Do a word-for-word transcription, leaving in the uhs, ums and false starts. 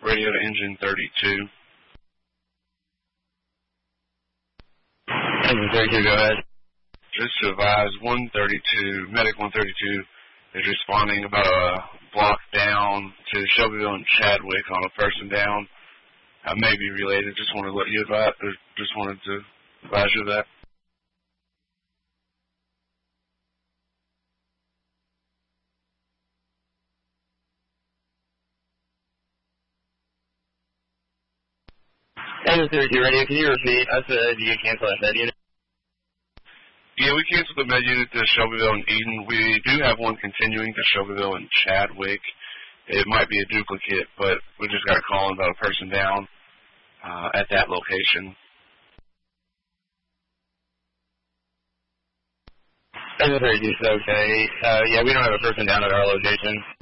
radio to engine thirty-two. Engine thirty-two, go ahead. Just to advise, one thirty-two, Medic one thirty-two is responding about a block down to Shelbyville and Chadwick on a person down. Uh, may be related. Just wanted to let you advise, or just wanted to advise you of that. Engine thirty-two radio, can you repeat? I said you cancel that med unit. Yeah, we canceled the med unit to Shelbyville and Eden. We do have one continuing to Shelbyville and Chadwick. It might be a duplicate, but we just got a call about a person down uh, at that location. Engine thirty-two is okay. Uh, yeah, we don't have a person down at our location.